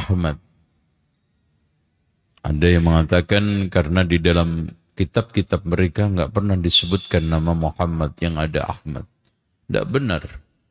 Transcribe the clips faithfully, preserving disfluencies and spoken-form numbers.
Ahmad. Ada yang mengatakan karena di dalam kitab-kitab mereka nggak pernah disebutkan nama Muhammad, yang ada Ahmad. Tidak benar.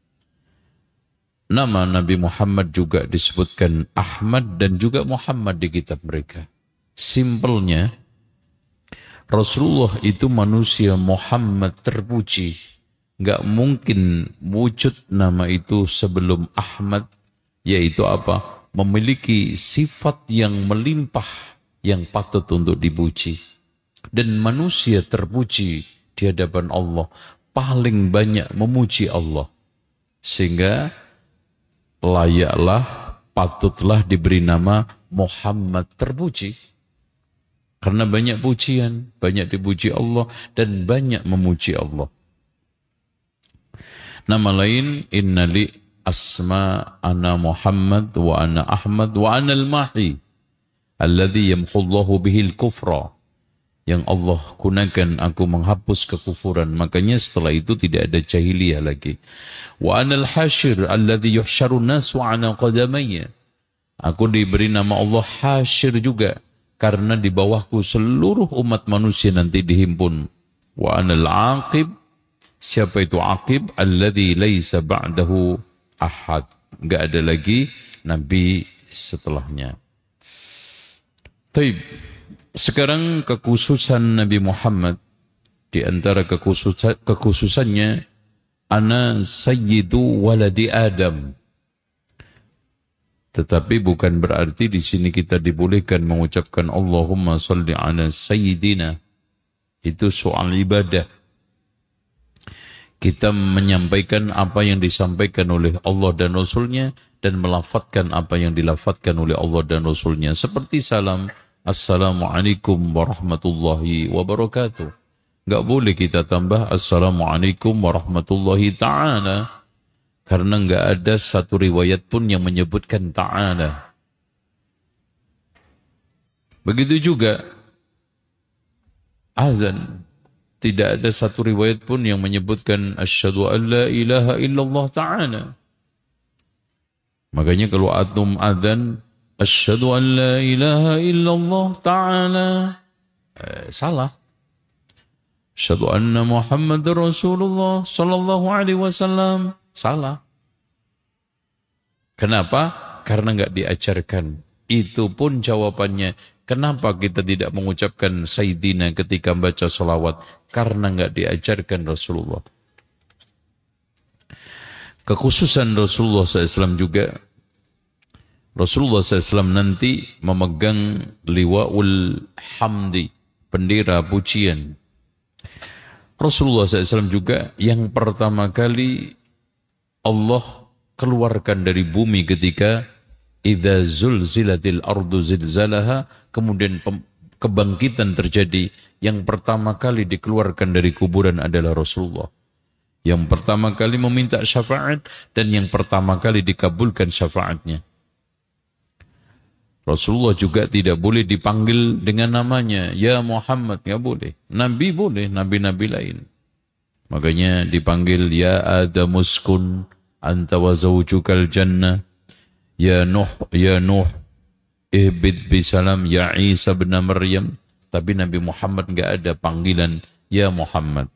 Nama Nabi Muhammad juga disebutkan Ahmad dan juga Muhammad di kitab mereka. Simpelnya, Rasulullah itu manusia Muhammad terpuji. Nggak mungkin wujud nama itu sebelum Ahmad, yaitu apa? Memiliki sifat yang melimpah, yang patut untuk dipuji. Dan manusia terpuji di hadapan Allah paling banyak memuji Allah. Sehingga layaklah, patutlah diberi nama Muhammad terpuji. Karena banyak pujian, banyak dipuji Allah dan banyak memuji Allah. Nama lain, innali asma ana Muhammad wa ana Ahmad wa ana al-mahi alladhi yamhullahu bihil kufra. Yang Allah gunakan aku menghapus kekufuran. Makanya setelah itu tidak ada jahiliyah lagi. Wa anal hashir alladhi yuhsyarun nasu ana qadamayya. Aku diberi nama Allah Hashir juga, karena di bawahku seluruh umat manusia nanti dihimpun. Wa anal aqib, siapa itu aqib? Alladhi laysa ba'dahu ahad. Enggak ada lagi nabi setelahnya. Taib. Sekarang kekhususan Nabi Muhammad, di antara kekhususan, kekhususannya, ana sayyidu waladi Adam. Tetapi bukan berarti di sini kita dibolehkan mengucapkan Allahumma salli ala sayyidina. Itu soal ibadah. Kita menyampaikan apa yang disampaikan oleh Allah dan Rasulnya, dan melafadzkan apa yang dilafadzkan oleh Allah dan Rasulnya. Seperti salam, Assalamualaikum warahmatullahi wabarakatuh. Enggak boleh kita tambah Assalamualaikum warahmatullahi ta'ala. Karena enggak ada satu riwayat pun yang menyebutkan ta'ala. Begitu juga azan. Tidak ada satu riwayat pun yang menyebutkan asyhadu an la ilaha illallah ta'ala. Makanya kalau antum azan asyhadu an la ilaha illallah ta'ala, eh, salah. Asyhadu anna Muhammadar Rasulullah sallallahu alaihi wasallam, salah. Kenapa? Karena enggak diajarkan. Itu pun jawabannya. Kenapa kita tidak mengucapkan Sayyidina ketika baca salawat? Karena enggak diajarkan Rasulullah. Kekhususan Rasulullah shallallahu alaihi wasallam juga, Rasulullah shallallahu alaihi wasallam nanti memegang liwa'ul hamdi, bendera pujian. Rasulullah shallallahu alaihi wasallam juga yang pertama kali Allah keluarkan dari bumi ketika idza zulzilatil ardu zilzalaha, kemudian kebangkitan terjadi. Yang pertama kali dikeluarkan dari kuburan adalah Rasulullah. Yang pertama kali meminta syafaat dan yang pertama kali dikabulkan syafaatnya. Rasulullah juga tidak boleh dipanggil dengan namanya, ya Muhammad, nggak boleh. Nabi boleh, nabi-nabi lain. Makanya dipanggil ya Adamuskun anta wa zawjukal jannah, ya Nuh, ya Nuh, ihbid bisalam, ya Isa bin Maryam. Tapi Nabi Muhammad nggak ada panggilan ya Muhammad.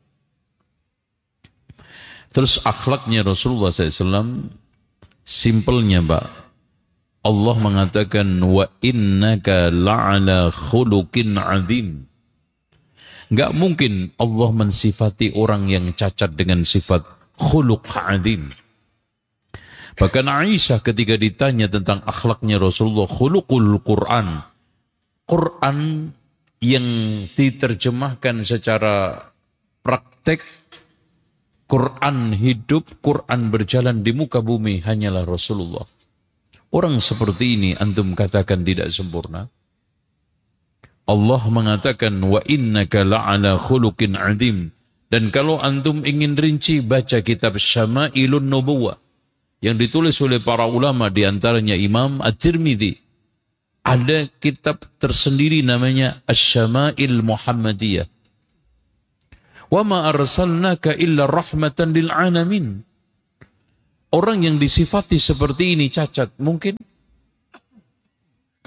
Terus akhlaknya Rasulullah shallallahu alaihi wasallam, simpelnya Pak. Allah mengatakan wa innaka la'ala khuluqin azim. Enggak mungkin Allah mensifati orang yang cacat dengan sifat khuluq azim. Bahkan Aisyah ketika ditanya tentang akhlaknya Rasulullah, khuluqul Quran, Quran yang diterjemahkan secara praktek, Quran hidup, Quran berjalan di muka bumi hanyalah Rasulullah. Orang seperti ini antum katakan tidak sempurna? Allah mengatakan wa innaka la'ala khuluqin azim. Dan kalau antum ingin rinci, baca kitab Syama'ilun Nubuwah yang ditulis oleh para ulama, di antaranya Imam At-Tirmidzi. Ada kitab tersendiri namanya Asy-Syama'il Muhammadiyah. Wa ma arsalnaka illa rahmatan lil alamin. Orang yang disifati seperti ini cacat, mungkin?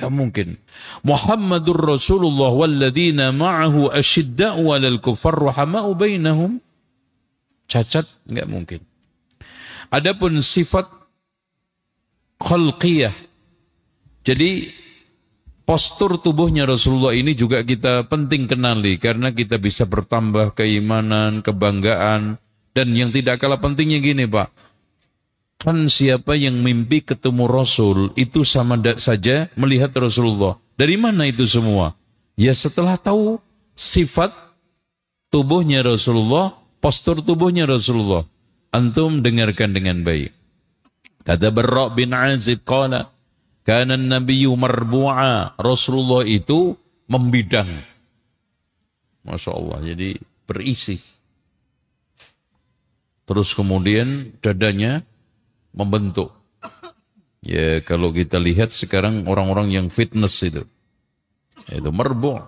Gak mungkin. Muhammadur Rasulullah walladzina ma'ahu asyidda'u 'alal kuffar rahama'u bainahum. Cacat, gak mungkin. Adapun sifat khalqiyah. Jadi postur tubuhnya Rasulullah ini juga kita penting kenali karena kita bisa bertambah keimanan, kebanggaan, dan yang tidak kalah pentingnya gini Pak. Kan siapa yang mimpi ketemu Rasul itu sama saja melihat Rasulullah. Dari mana itu semua? Ya setelah tahu sifat tubuhnya Rasulullah, postur tubuhnya Rasulullah. Antum dengarkan dengan baik. Kata Barra' bin Azib qala, kana an-nabiyyu marbu'a. Rasulullah itu membidang. Masya Allah, jadi berisi. Terus kemudian dadanya membentuk. Ya kalau kita lihat sekarang orang-orang yang fitness itu. Itu marbu'.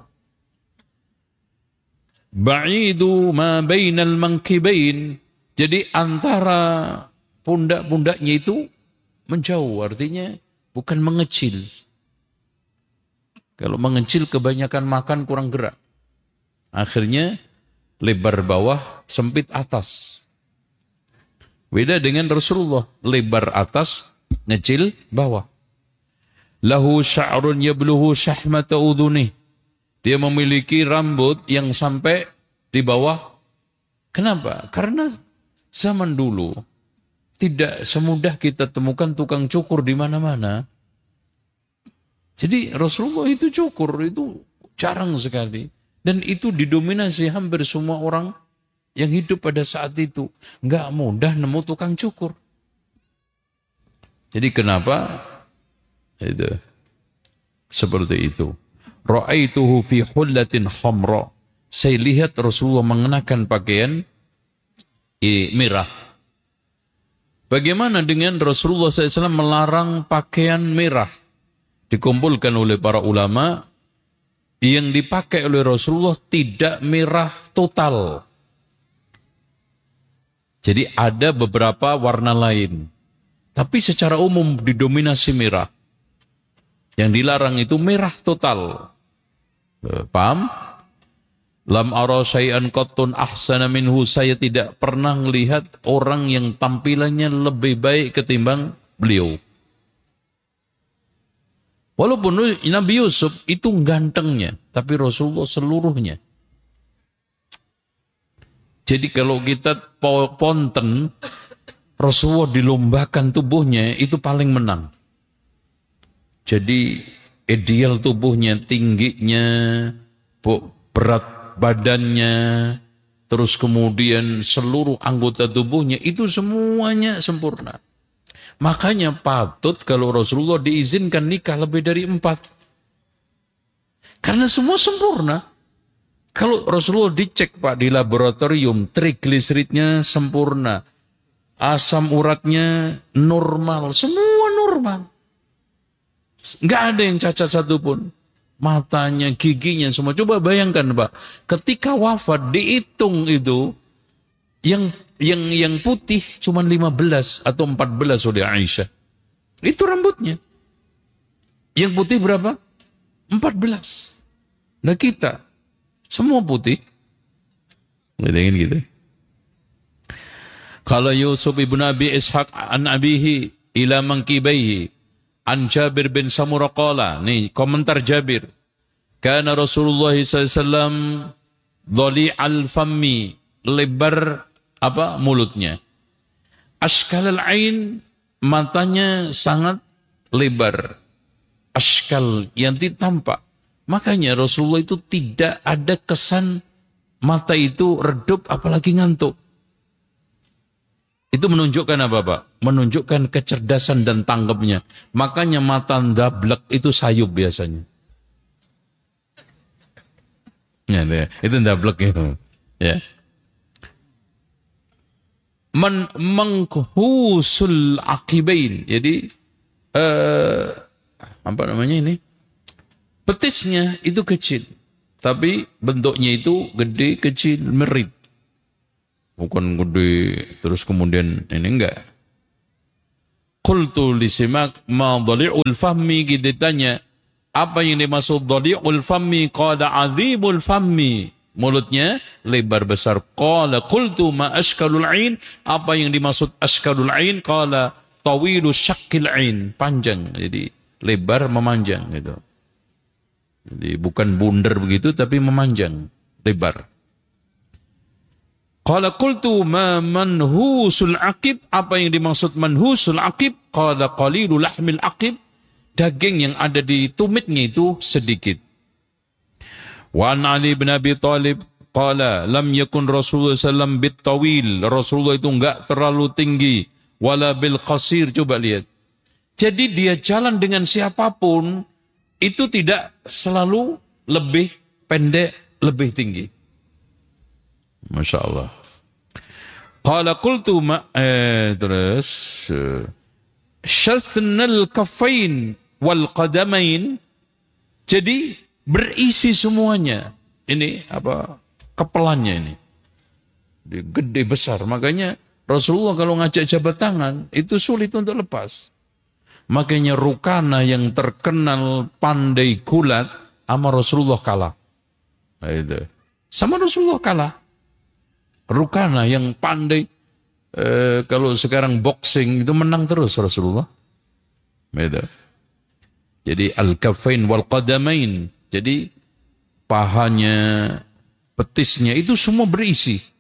Ba'idu ma bainal mankibain. Jadi antara pundak-pundaknya itu menjauh. Artinya bukan mengecil. Kalau mengecil kebanyakan makan kurang gerak. Akhirnya lebar bawah, sempit atas. Beda dengan Rasulullah, lebar atas, ngecil bawah. Lahu sya'run yabluhu syahmata udhunih. Dia memiliki rambut yang sampai di bawah. Kenapa? Karena zaman dulu tidak semudah kita temukan tukang cukur di mana-mana. Jadi Rasulullah itu cukur, itu jarang sekali. Dan itu didominasi hampir semua orang yang hidup pada saat itu. Enggak mudah nemu tukang cukur. Jadi kenapa? Itu. Seperti itu. Ra'aituhu fi hullatin khamra. Saya lihat Rasulullah mengenakan pakaian merah. Bagaimana dengan Rasulullah shallallahu alaihi wasallam melarang pakaian merah? Dikumpulkan oleh para ulama, yang dipakai oleh Rasulullah tidak merah total. Jadi ada beberapa warna lain. Tapi secara umum didominasi merah. Yang dilarang itu merah total. Paham? Lam ara syai'an qattun ahsana minhu. Saya tidak pernah melihat orang yang tampilannya lebih baik ketimbang beliau. Walaupun Nabi Yusuf itu gantengnya, tapi Rasulullah seluruhnya. Jadi kalau kita ponten, Rasulullah dilombakan tubuhnya, itu paling menang. Jadi ideal tubuhnya, tingginya, berat badannya, terus kemudian seluruh anggota tubuhnya, itu semuanya sempurna. Makanya patut kalau Rasulullah diizinkan nikah lebih dari empat. Karena semua sempurna. Kalau Rasulullah dicek Pak di laboratorium, trigliseridnya sempurna. Asam uratnya normal, semua normal. Enggak ada yang cacat satupun. Matanya, giginya, semua. Coba bayangkan Pak, ketika wafat dihitung itu, yang yang yang putih cuma lima belas atau empat belas oleh Aisyah. Itu rambutnya. Yang putih berapa? empat belas. Nah kita, semua putih. Ngedengin gitu. Kalau Yusuf ibn Abi Ishaq an abihi ila mankibaihi an Jabir bin Samurah qala. Nih komentar Jabir. Kana Rasulullah sallallahu alaihi wasallam dhali'al fammi, lebar apa mulutnya. Ashkalal ain, matanya sangat lebar. Ashkal yang tampak. Makanya Rasulullah itu tidak ada kesan mata itu redup apalagi ngantuk. Itu menunjukkan apa Pak? Menunjukkan kecerdasan dan tanggapnya. Makanya mata ndablek itu sayup biasanya. Ya, itu ndablek itu. Ya. Man menghusul akibain. Jadi eh, apa namanya ini? Betisnya itu kecil, tapi bentuknya itu gede, kecil, merit. Bukan gede, terus kemudian ini enggak. Qultu li Simak ma dhali'ul fahmi, kita tanya, Apa yang dimaksud dhadi'ul fammi? Qala azimul fammi. Mulutnya lebar besar. Qala qultu ma ashkalul ain. Apa yang dimaksud ashkalul ain? Qala tawilu syakil ain. Panjang. Jadi lebar memanjang gitu. Jadi bukan bundar begitu tapi memanjang, lebar. Qala qultu ma manhusul aqib. Apa yang dimaksud manhusul aqib? Qala qalilul lahmil aqib. Daging yang ada di tumitnya itu sedikit. Wa an Ali bin Abi Thalib qala lam yakun Rasulullah sallallahu alaihi wasallam bit tawil. Rasulullah itu enggak terlalu tinggi, wala bil qasir. Coba lihat. Jadi dia jalan dengan siapapun itu tidak selalu lebih pendek, lebih tinggi. Masya Allah. Qala qultu ma eh, terus syathnal kaffain wal qadamain. Jadi berisi semuanya. Ini apa? Kepelannya ini. Dia gede besar. Makanya Rasulullah kalau ngajak jabat tangan itu sulit untuk lepas. Makanya Rukana yang terkenal pandai gulat sama Rasulullah kalah. Nah, itu. Sama Rasulullah kalah. Rukana yang pandai eh, kalau sekarang boxing itu menang terus Rasulullah. Beda. Jadi al-kaffain wal qadamain. Jadi pahanya, petisnya itu semua berisi.